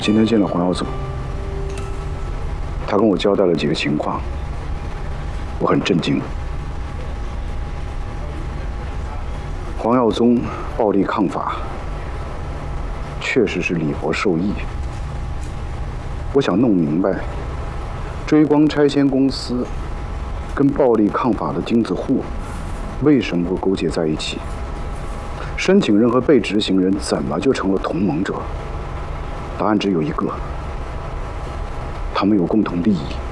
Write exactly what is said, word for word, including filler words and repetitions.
今天见了黄耀宗，他跟我交代了几个情况，我很震惊。黄耀宗暴力抗法，确实是李博授意。我想弄明白，追光拆迁公司跟暴力抗法的精子户为什么会勾结在一起？申请人和被执行人怎么就成了同盟者？答案只有一个：他们有共同利益。